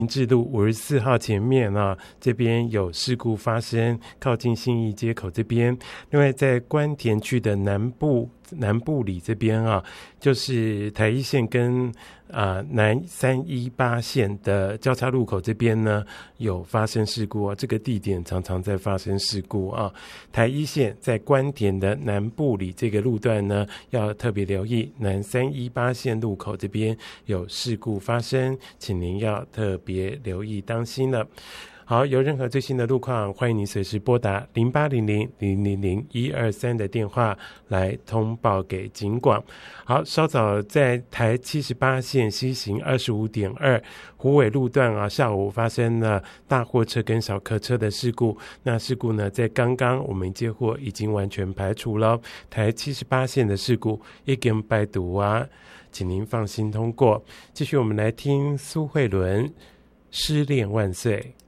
志路54号前面啊，这边有事故发生，靠近信义街口这边。另外在关田区的南部里这边啊，就是台一线跟南318线的交叉路口这边呢有发生事故啊，这个地点常常在发生事故啊。台一线在关田的南部里这个路段呢，要特别留意，南318线路口这边有事故发生，请您要特别留意当心了。好，有任何最新的路况，欢迎你随时拨打0800000123的电话来通报给警广。好，稍早在台78线西行25.2虎尾路段啊，下午发生了大货车跟小客车的事故。那事故呢，在刚刚我们接获已经完全排除了，台78线的事故已经排除啊，请您放心通过。继续我们来听苏慧伦《失恋万岁》。